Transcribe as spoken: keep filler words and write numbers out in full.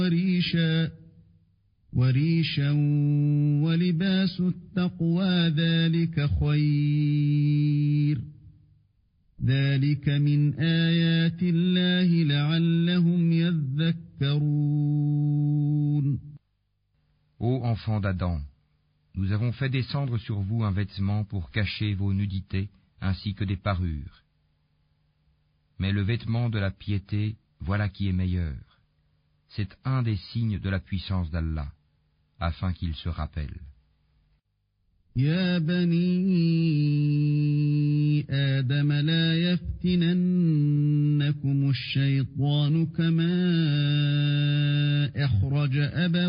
وريشا وريشا ولباس التقوى ذلك خير ذلك من آيات الله لعلهم يذكرون. Ô enfants d'Adam, nous avons fait descendre sur vous un vêtement pour cacher vos nudités ainsi que des parures. Mais le vêtement de la piété, voilà qui est meilleur. C'est un des signes de la puissance d'Allah, afin qu'ils se rappellent. يا بني آدم لا يفتننكم الشيطان كما أخرج أبويكم